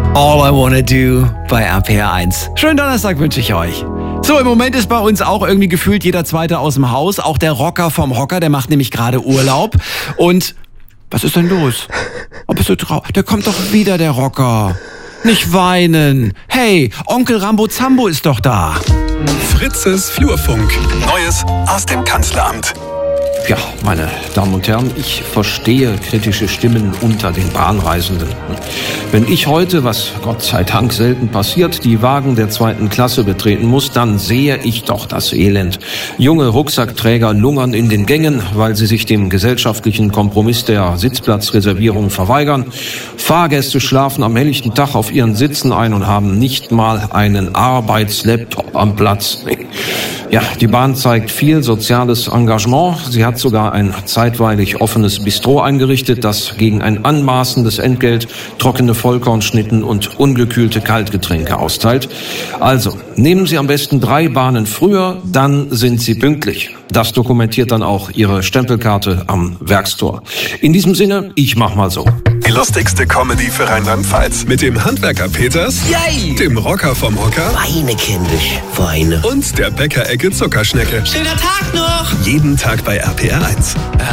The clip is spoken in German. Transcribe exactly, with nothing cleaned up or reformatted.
All I Wanna Do bei R P R eins. Schönen Donnerstag wünsche ich euch. So, im Moment ist bei uns auch irgendwie gefühlt jeder Zweite aus dem Haus. Auch der Rocker vom Hocker, der macht nämlich gerade Urlaub. Und was ist denn los? Oh, bist du traurig? Der kommt doch wieder, der Rocker. Nicht weinen. Hey, Onkel Rambo Zambo ist doch da. Fritzes Flurfunk. Neues aus dem Kanzleramt. Ja, meine Damen und Herren, ich verstehe kritische Stimmen unter den Bahnreisenden. Wenn ich heute, was Gott sei Dank selten passiert, die Wagen der zweiten Klasse betreten muss, dann sehe ich doch das Elend. Junge Rucksackträger lungern in den Gängen, weil sie sich dem gesellschaftlichen Kompromiss der Sitzplatzreservierung verweigern. Fahrgäste schlafen am helllichten Tag auf ihren Sitzen ein und haben nicht mal einen Arbeitslaptop am Platz. Ja, die Bahn zeigt viel soziales Engagement. Sie hat sogar ein zeitweilig offenes Bistro eingerichtet, das gegen ein anmaßendes Entgelt trockene Vollkornschnitten und ungekühlte Kaltgetränke austeilt. Also, nehmen Sie am besten drei Bahnen früher, dann sind Sie pünktlich. Das dokumentiert dann auch Ihre Stempelkarte am Werkstor. In diesem Sinne, ich mach mal so. Die lustigste Comedy für Rheinland-Pfalz mit dem Handwerker Peters, Yay! dem Rocker vom Hocker Weine kindisch, Weine. und der Bäckerecke Zuckerschnecke. Schöner Tag noch! Jeden Tag bei R P R eins.